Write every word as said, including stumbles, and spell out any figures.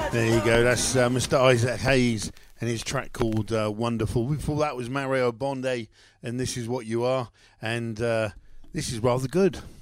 There you go. That's uh, Mister Isaac Hayes and his track called uh, Wonderful. Before that was Mario Bondi and This Is What You Are. And uh, this is rather good.